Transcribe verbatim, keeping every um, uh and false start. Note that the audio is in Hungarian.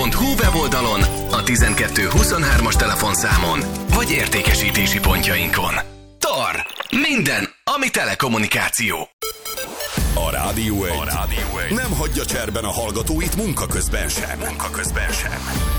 pont hu weboldalon, a tizenkettő huszonhármas telefonszámon, vagy értékesítési pontjainkon. Tar! Minden, ami telekommunikáció. A Rádió egy, a Rádió egy nem hagyja cserben a hallgatóit munka közben sem. Munka közben sem.